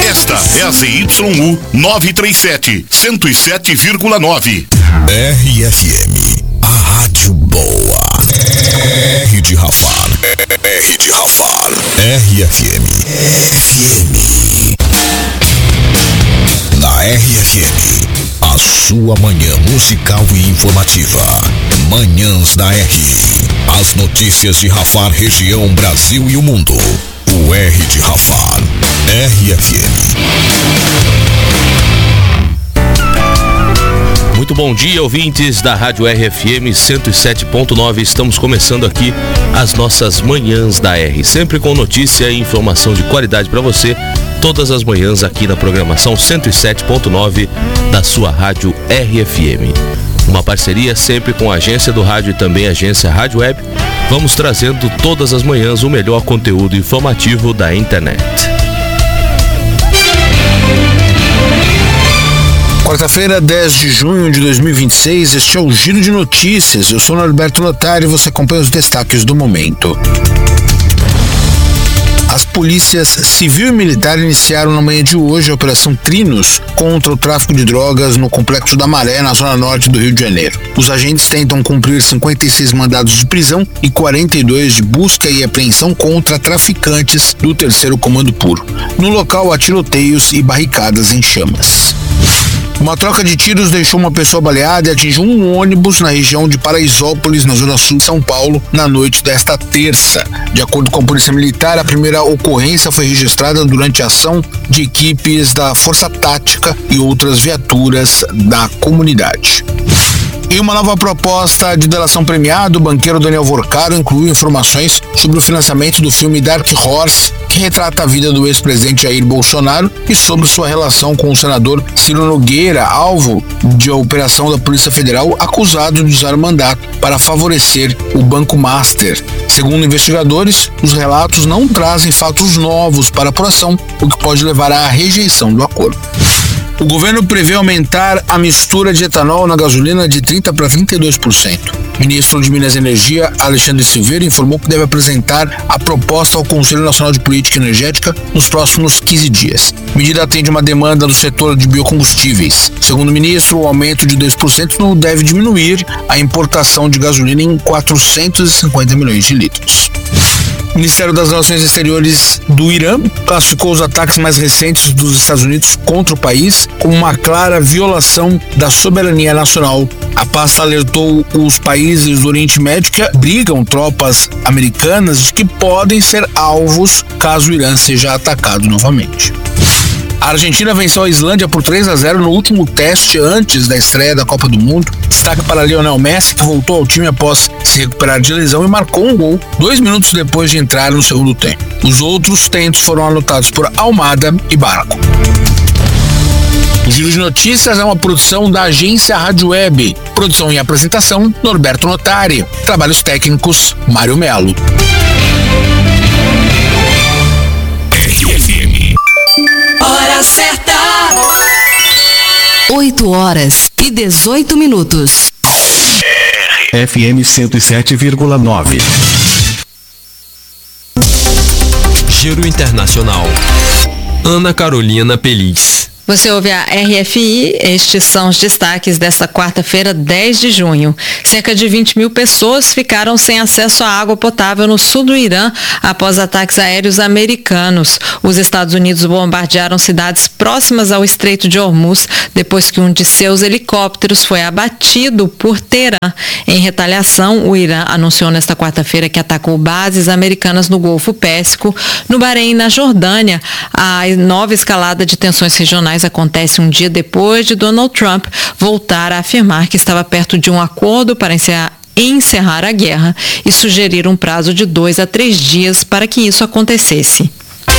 Esta é a ZYU 937, 107,9. RFM, a rádio boa. R de Rafar. R de Rafar. RFM. FM. Na RFM, a sua manhã musical e informativa. Manhãs da R. As notícias de Rafar, região, Brasil e o mundo. O R de Rafar. RFM. Muito bom dia, ouvintes da Rádio RFM 107.9. Estamos começando aqui as nossas manhãs da R, sempre com notícia e informação de qualidade para você, todas as manhãs aqui na programação 107.9 da sua Rádio RFM. Uma parceria sempre com a agência do rádio e também a agência Rádio Web. Vamos trazendo todas as manhãs o melhor conteúdo informativo da internet. Quarta-feira, 10 de junho de 2026, este é o Giro de Notícias. Eu sou Norberto Notari e você acompanha os destaques do momento. As polícias civil e militar iniciaram na manhã de hoje a Operação Trinos contra o tráfico de drogas no Complexo da Maré, na zona norte do Rio de Janeiro. Os agentes tentam cumprir 56 mandados de prisão e 42 de busca e apreensão contra traficantes do 3º Comando Puro. No local há tiroteios e barricadas em chamas. Uma troca de tiros deixou uma pessoa baleada e atingiu um ônibus na região de Paraisópolis, na zona sul de São Paulo, na noite desta terça. De acordo com a Polícia Militar, a primeira ocorrência foi registrada durante a ação de equipes da Força Tática e outras viaturas da comunidade. Em uma nova proposta de delação premiada, o banqueiro Daniel Vorcaro incluiu informações sobre o financiamento do filme Dark Horse, que retrata a vida do ex-presidente Jair Bolsonaro, e sobre sua relação com o senador Ciro Nogueira, alvo de operação da Polícia Federal, acusado de usar o mandato para favorecer o Banco Master. Segundo investigadores, os relatos não trazem fatos novos para a apuração, o que pode levar à rejeição do acordo. O governo prevê aumentar a mistura de etanol na gasolina de 30% para 32%. O ministro de Minas e Energia, Alexandre Silveira, informou que deve apresentar a proposta ao Conselho Nacional de Política Energética nos próximos 15 dias. A medida atende uma demanda do setor de biocombustíveis. Segundo o ministro, o aumento de 2% não deve diminuir a importação de gasolina em 450 milhões de litros. O Ministério das Relações Exteriores do Irã classificou os ataques mais recentes dos Estados Unidos contra o país como uma clara violação da soberania nacional. A pasta alertou os países do Oriente Médio que abrigam tropas americanas de que podem ser alvos caso o Irã seja atacado novamente. A Argentina venceu a Islândia por 3-0 no último teste antes da estreia da Copa do Mundo. Destaque para Lionel Messi, que voltou ao time após se recuperar de lesão e marcou um gol 2 minutos depois de entrar no segundo tempo. Os outros tentos foram anotados por Almada e Barco. O Giro de Notícias é uma produção da agência Rádio Web. Produção e apresentação, Norberto Notari. Trabalhos técnicos, Mário Melo. Hora certa. 8h18. FM 107,9. Giro Internacional. Ana Carolina Peliz. Você ouve a RFI, estes são os destaques desta quarta-feira, 10 de junho. Cerca de 20 mil pessoas ficaram sem acesso à água potável no sul do Irã após ataques aéreos americanos. Os Estados Unidos bombardearam cidades próximas ao Estreito de Hormuz depois que um de seus helicópteros foi abatido por Teherã. Em retaliação, o Irã anunciou nesta quarta-feira que atacou bases americanas no Golfo Pérsico, no Bahrein e na Jordânia. A nova escalada de tensões regionais acontece um dia depois de Donald Trump voltar a afirmar que estava perto de um acordo para encerrar a guerra e sugerir um prazo de 2 a 3 dias para que isso acontecesse.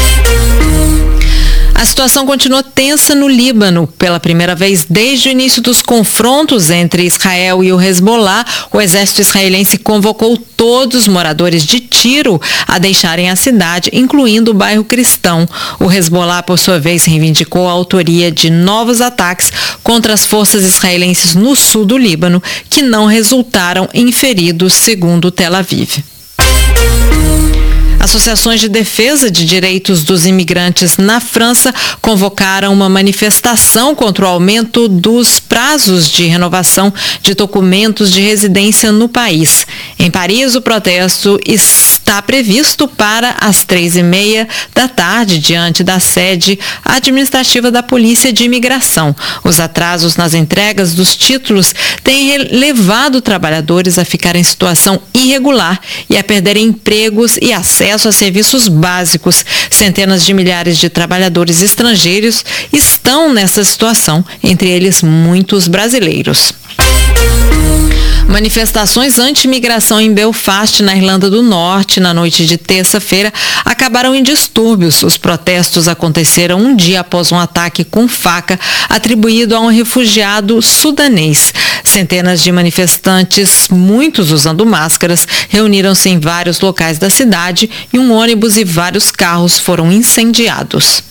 A situação continua tensa no Líbano. Pela primeira vez desde o início dos confrontos entre Israel e o Hezbollah, o exército israelense convocou todos os moradores de Tiro a deixarem a cidade, incluindo o bairro cristão. O Hezbollah, por sua vez, reivindicou a autoria de novos ataques contra as forças israelenses no sul do Líbano, que não resultaram em feridos, segundo Tel Aviv. A Associações de defesa de direitos dos imigrantes na França convocaram uma manifestação contra o aumento dos prazos de renovação de documentos de residência no país. Em Paris, o protesto está previsto para as 3h30 da tarde, diante da sede administrativa da Polícia de Imigração. Os atrasos nas entregas dos títulos têm levado trabalhadores a ficar em situação irregular e a perderem empregos e acesso a serviços básicos. Centenas de milhares de trabalhadores estrangeiros estão nessa situação, entre eles muitos brasileiros. Manifestações anti-imigração em Belfast, na Irlanda do Norte, na noite de terça-feira, acabaram em distúrbios. Os protestos aconteceram um dia após um ataque com faca atribuído a um refugiado sudanês. Centenas de manifestantes, muitos usando máscaras, reuniram-se em vários locais da cidade e um ônibus e vários carros foram incendiados.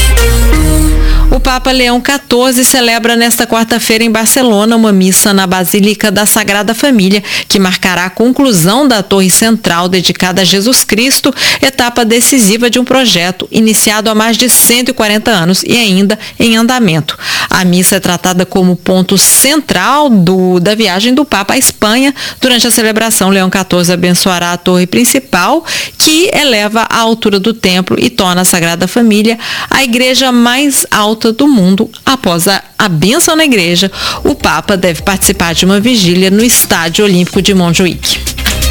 O Papa Leão XIV celebra nesta quarta-feira em Barcelona uma missa na Basílica da Sagrada Família, que marcará a conclusão da torre central dedicada a Jesus Cristo, etapa decisiva de um projeto iniciado há mais de 140 anos e ainda em andamento. A missa é tratada como ponto central da viagem do Papa à Espanha. Durante a celebração, Leão XIV abençoará a torre principal, que eleva a altura do templo e torna a Sagrada Família a igreja mais alta do mundo. Após a bênção na igreja, o Papa deve participar de uma vigília no Estádio Olímpico de Montjuic.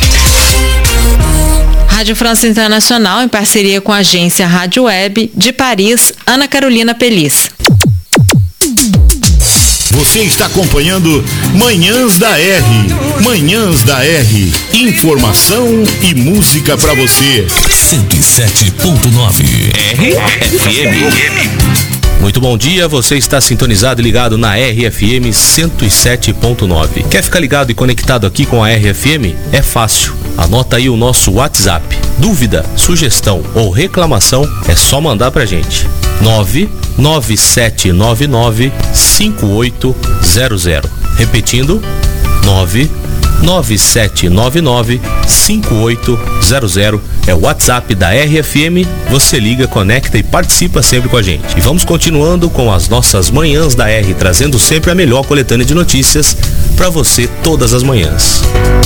Rádio França Internacional, em parceria com a agência Rádio Web de Paris, Ana Carolina Pelis. Você está acompanhando Manhãs da R. Manhãs da R. Informação e música para você. 107.9 RFM. Muito bom dia, você está sintonizado e ligado na RFM 107.9. Quer ficar ligado e conectado aqui com a RFM? É fácil. Anota aí o nosso WhatsApp. Dúvida, sugestão ou reclamação, é só mandar pra gente. 99799-5800. Repetindo, 99799-5800 é o WhatsApp da RFM. Você liga, conecta e participa sempre com a gente. E vamos continuando com as nossas Manhãs da R, trazendo sempre a melhor coletânea de notícias para você todas as manhãs.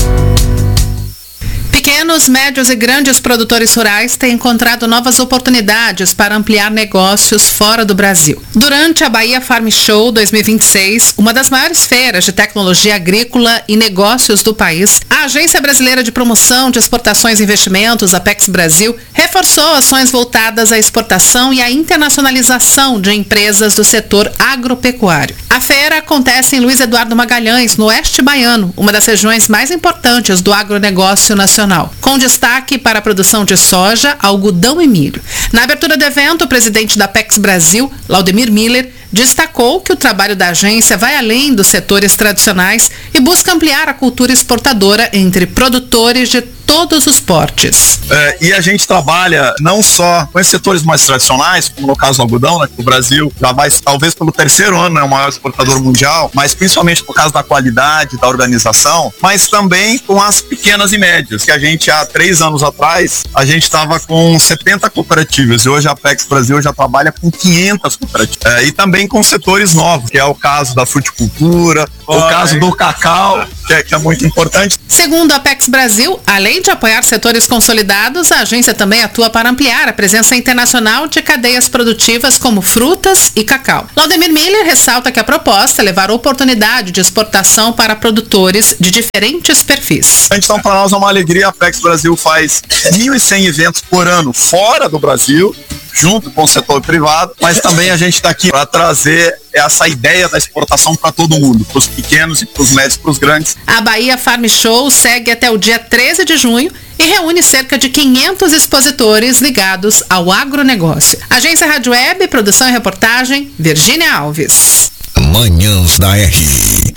Pequenos, médios e grandes produtores rurais têm encontrado novas oportunidades para ampliar negócios fora do Brasil. Durante a Bahia Farm Show 2026, uma das maiores feiras de tecnologia agrícola e negócios do país, a Agência Brasileira de Promoção de Exportações e Investimentos, Apex Brasil, reforçou ações voltadas à exportação e à internacionalização de empresas do setor agropecuário. A feira acontece em Luiz Eduardo Magalhães, no oeste baiano, uma das regiões mais importantes do agronegócio nacional, com destaque para a produção de soja, algodão e milho. Na abertura do evento, o presidente da Apex Brasil, Laudemir Miller, destacou que o trabalho da agência vai além dos setores tradicionais e busca ampliar a cultura exportadora entre produtores de todos os portes. E a gente trabalha não só com esses setores mais tradicionais, como no caso do algodão, né, que o Brasil já vai, talvez pelo terceiro ano, é o maior exportador mundial, mas principalmente por causa da qualidade, da organização, mas também com as pequenas e médias, que a gente há 3 anos atrás, a gente estava com 70 cooperativas, e hoje a Apex Brasil já trabalha com 500 cooperativas. E também com setores novos, que é o caso da fruticultura, o caso do cacau, que é muito importante. Segundo a Apex Brasil, além de apoiar setores consolidados, a agência também atua para ampliar a presença internacional de cadeias produtivas como frutas e cacau. Laudemir Miller ressalta que a proposta é levar oportunidade de exportação para produtores de diferentes perfis. Então, para nós é uma alegria. A Apex Brasil faz 1.100 eventos por ano fora do Brasil, junto com o setor privado, mas também a gente está aqui para trazer essa ideia da exportação para todo mundo, para os pequenos e para os médios e para os grandes. A Bahia Farm Show segue até o dia 13 de junho e reúne cerca de 500 expositores ligados ao agronegócio. Agência Rádio Web, produção e reportagem, Virgínia Alves. Manhãs da R.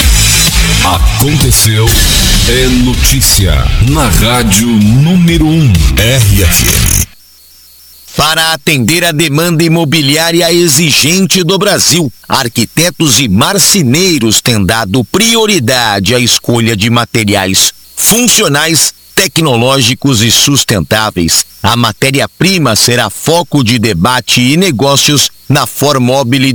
Aconteceu, é notícia na rádio número 1 RFM. Para atender a demanda imobiliária exigente do Brasil, arquitetos e marceneiros têm dado prioridade à escolha de materiais funcionais tecnológicos e sustentáveis. A matéria-prima será foco de debate e negócios na Formobile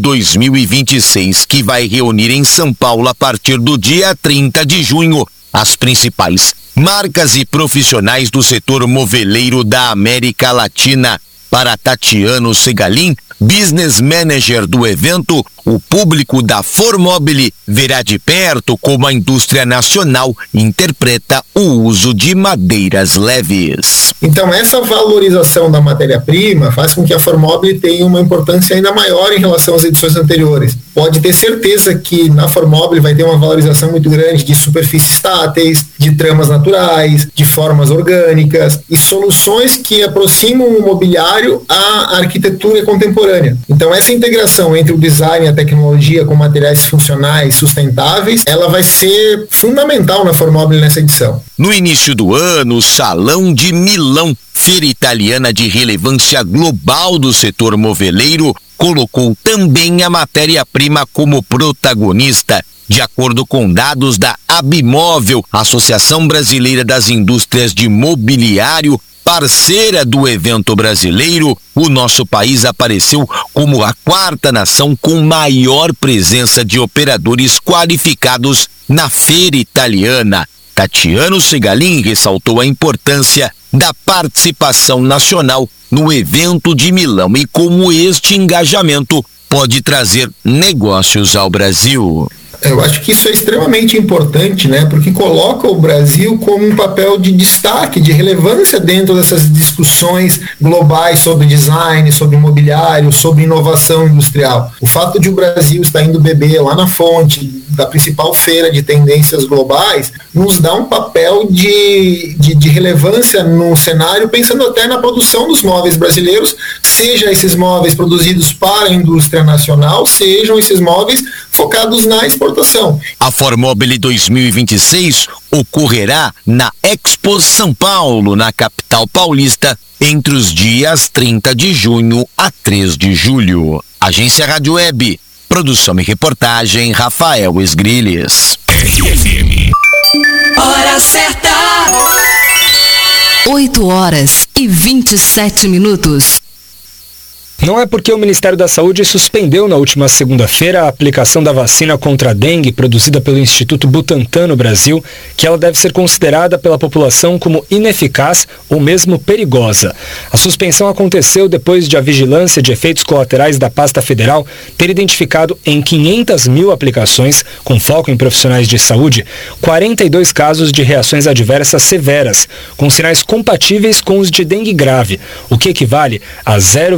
2026, que vai reunir em São Paulo a partir do dia 30 de junho as principais marcas e profissionais do setor moveleiro da América Latina. Para Tatiano Segalin, business manager do evento, o público da Formobile verá de perto como a indústria nacional interpreta o uso de madeiras leves. Então, essa valorização da matéria-prima faz com que a Formobile tenha uma importância ainda maior em relação às edições anteriores. Pode ter certeza que na Formobile vai ter uma valorização muito grande de superfícies táteis, de tramas naturais, de formas orgânicas e soluções que aproximam o mobiliário à arquitetura contemporânea. Então, essa integração entre o design e a tecnologia com materiais funcionais, sustentáveis, ela vai ser fundamental na Formobile nessa edição. No início do ano, o Salão de Milão, feira italiana de relevância global do setor moveleiro, colocou também a matéria-prima como protagonista. De acordo com dados da Abimóvel, Associação Brasileira das Indústrias de Mobiliário, parceira do evento brasileiro, o nosso país apareceu como a quarta nação com maior presença de operadores qualificados na feira italiana. Tatiano Segalin ressaltou a importância da participação nacional no evento de Milão e como este engajamento pode trazer negócios ao Brasil. Eu acho que isso é extremamente importante, né? Porque coloca o Brasil como um papel de destaque, de relevância dentro dessas discussões globais sobre design, sobre imobiliário, sobre inovação industrial. O fato de o Brasil estar indo beber lá na fonte da principal feira de tendências globais nos dá um papel de relevância no cenário, pensando até na produção dos móveis brasileiros, seja esses móveis produzidos para a indústria nacional, sejam esses móveis focados na exportação. A Formobile 2026 ocorrerá na Expo São Paulo, na capital paulista, entre os dias 30 de junho a 3 de julho. Agência Rádio Web, produção e reportagem Rafael Esgrilles. RFM. Hora certa. 8h27. Não é porque o Ministério da Saúde suspendeu na última segunda-feira a aplicação da vacina contra a dengue produzida pelo Instituto Butantan no Brasil que ela deve ser considerada pela população como ineficaz ou mesmo perigosa. A suspensão aconteceu depois de a Vigilância de Efeitos Colaterais da Pasta Federal ter identificado em 500 mil aplicações, com foco em profissionais de saúde, 42 casos de reações adversas severas, com sinais compatíveis com os de dengue grave, o que equivale a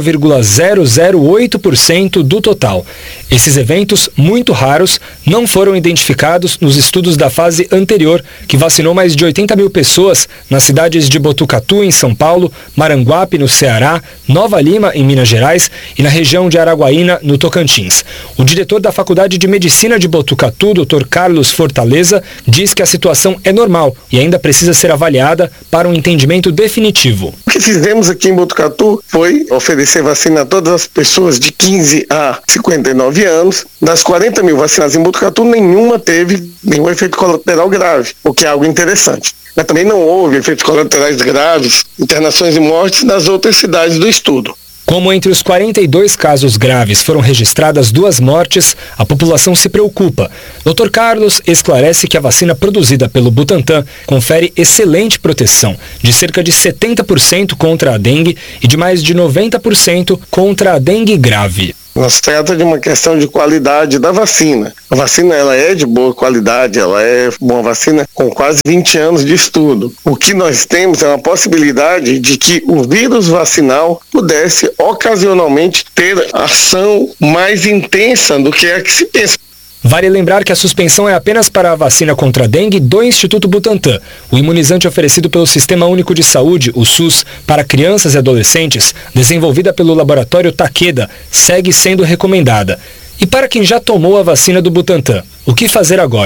0,008% do total. Esses eventos, muito raros, não foram identificados nos estudos da fase anterior, que vacinou mais de 80 mil pessoas nas cidades de Botucatu, em São Paulo, Maranguape, no Ceará, Nova Lima, em Minas Gerais, e na região de Araguaína, no Tocantins. O diretor da Faculdade de Medicina de Botucatu, Dr. Carlos Fortaleza, diz que a situação é normal e ainda precisa ser avaliada para um entendimento definitivo. O que fizemos aqui em Botucatu foi oferecer vacina a todas as pessoas de 15 a 59 anos. Das 40 mil vacinadas em Botucatu, nenhuma teve nenhum efeito colateral grave, o que é algo interessante. Mas também não houve efeitos colaterais graves, internações e mortes nas outras cidades do estudo. Como entre os 42 casos graves foram registradas 2 mortes, a população se preocupa. Dr. Carlos esclarece que a vacina produzida pelo Butantan confere excelente proteção, de cerca de 70% contra a dengue e de mais de 90% contra a dengue grave. Nós trata de uma questão de qualidade da vacina. A vacina ela é de boa qualidade, ela é uma vacina com quase 20 anos de estudo. O que nós temos é uma possibilidade de que o vírus vacinal pudesse ocasionalmente ter ação mais intensa do que a que se pensa. Vale lembrar que a suspensão é apenas para a vacina contra a dengue do Instituto Butantan. O imunizante oferecido pelo Sistema Único de Saúde, o SUS, para crianças e adolescentes, desenvolvida pelo laboratório Takeda, segue sendo recomendada. E para quem já tomou a vacina do Butantan, o que fazer agora?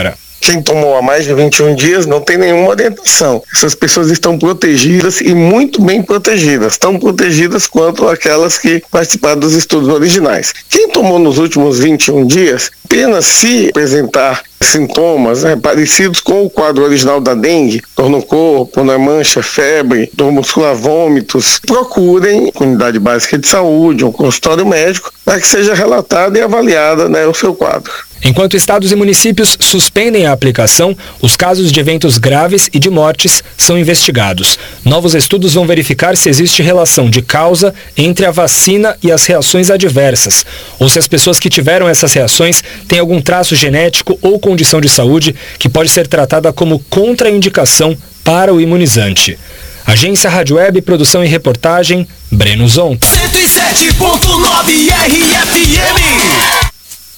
Quem tomou há mais de 21 dias não tem nenhuma orientação. Essas pessoas estão protegidas e muito bem protegidas. Tão protegidas quanto aquelas que participaram dos estudos originais. Quem tomou nos últimos 21 dias, apenas se apresentar sintomas parecidos com o quadro original da dengue, dor no corpo, na mancha, febre, dor muscular, vômitos, procurem a unidade básica de saúde, um consultório médico, para que seja relatado e avaliada o seu quadro. Enquanto estados e municípios suspendem a aplicação, os casos de eventos graves e de mortes são investigados. Novos estudos vão verificar se existe relação de causa entre a vacina e as reações adversas, ou se as pessoas que tiveram essas reações têm algum traço genético ou condição de saúde que pode ser tratada como contraindicação para o imunizante. Agência Rádio Web, produção e reportagem, Breno Zonta. 107.9 RFM.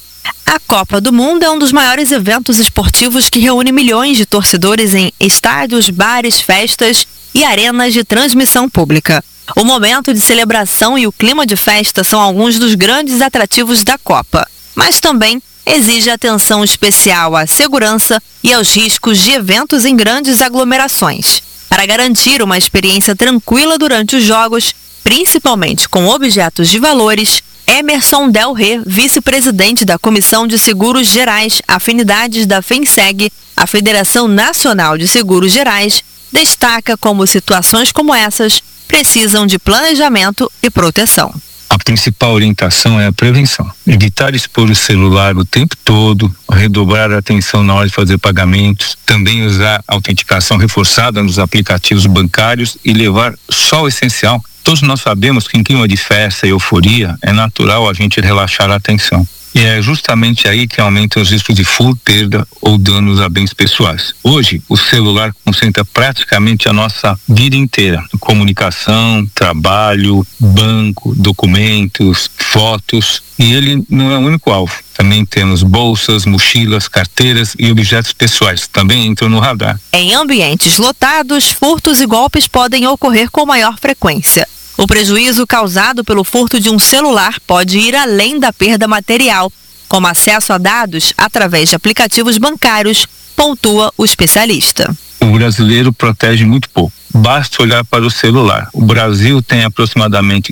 A Copa do Mundo é um dos maiores eventos esportivos que reúne milhões de torcedores em estádios, bares, festas e arenas de transmissão pública. O momento de celebração e o clima de festa são alguns dos grandes atrativos da Copa, mas também exige atenção especial à segurança e aos riscos de eventos em grandes aglomerações. Para garantir uma experiência tranquila durante os jogos, principalmente com objetos de valores, Emerson Del Rey, vice-presidente da Comissão de Seguros Gerais, Afinidades da FENSEG, a Federação Nacional de Seguros Gerais, destaca como situações como essas precisam de planejamento e proteção. A principal orientação é a prevenção. Evitar expor o celular o tempo todo, redobrar a atenção na hora de fazer pagamentos, também usar autenticação reforçada nos aplicativos bancários e levar só o essencial. Todos nós sabemos que em clima de festa e euforia é natural a gente relaxar a atenção. E é justamente aí que aumenta os riscos de furto, perda ou danos a bens pessoais. Hoje, o celular concentra praticamente a nossa vida inteira. Comunicação, trabalho, banco, documentos, fotos. E ele não é o único alvo. Também temos bolsas, mochilas, carteiras e objetos pessoais. Também entram no radar. Em ambientes lotados, furtos e golpes podem ocorrer com maior frequência. O prejuízo causado pelo furto de um celular pode ir além da perda material, como acesso a dados através de aplicativos bancários, pontua o especialista. O brasileiro protege muito pouco. Basta olhar para o celular. O Brasil tem aproximadamente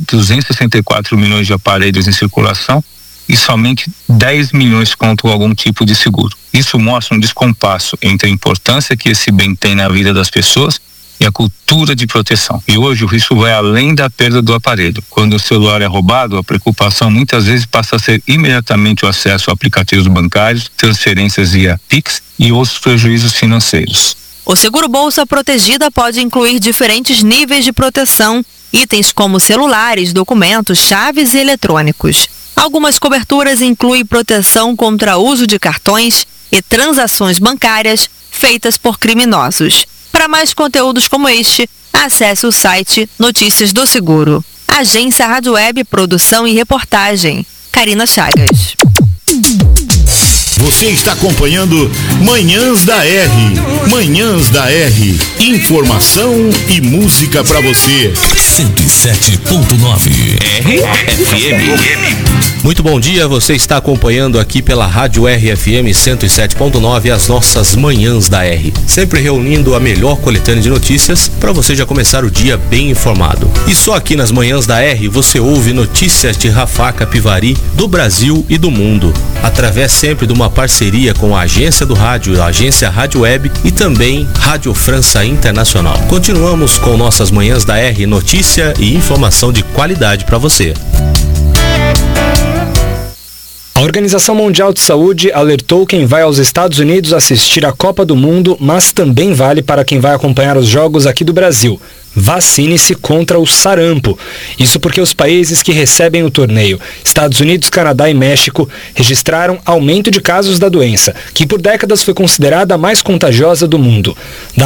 264 milhões de aparelhos em circulação e somente 10 milhões contam algum tipo de seguro. Isso mostra um descompasso entre a importância que esse bem tem na vida das pessoas e a cultura de proteção. E hoje o risco vai além da perda do aparelho. Quando o celular é roubado, a preocupação muitas vezes passa a ser imediatamente o acesso a aplicativos bancários, transferências via Pix e outros prejuízos financeiros. O seguro bolsa protegida pode incluir diferentes níveis de proteção, itens como celulares, documentos, chaves e eletrônicos. Algumas coberturas incluem proteção contra uso de cartões e transações bancárias feitas por criminosos. Para mais conteúdos como este, acesse o site Notícias do Seguro. Agência Rádio Web, produção e reportagem. Karina Chagas. Você está acompanhando Manhãs da R. Manhãs da R. Informação e música para você. 107.9 RFM. Muito bom dia, você está acompanhando aqui pela Rádio RFM 107.9 as nossas Manhãs da R. Sempre reunindo a melhor coletânea de notícias para você já começar o dia bem informado. E só aqui nas Manhãs da R você ouve notícias de Rafah Capivari, do Brasil e do mundo, através sempre de uma parceria com a agência do rádio, a agência Rádio Web e também Rádio França Internacional. Continuamos com nossas Manhãs da R, notícia e informação de qualidade para você. A Organização Mundial de Saúde alertou quem vai aos Estados Unidos assistir à Copa do Mundo, mas também vale para quem vai acompanhar os jogos aqui do Brasil. Vacine-se contra o sarampo. Isso porque os países que recebem o torneio, Estados Unidos, Canadá e México, registraram aumento de casos da doença, que por décadas foi considerada a mais contagiosa do mundo. Da